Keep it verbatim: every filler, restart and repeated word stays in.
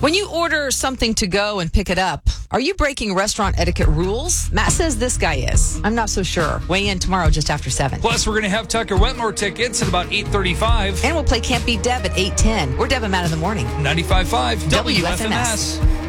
When you order something to go and pick it up, are you breaking restaurant etiquette rules? Matt says this guy is. I'm not so sure. Weigh in tomorrow just after seven. Plus, we're going to have Tucker Wetmore tickets at about eight thirty-five. And we'll play Can't Beat Deb at eight ten. We're Deb and Matt in the morning. ninety-five point five W F M S.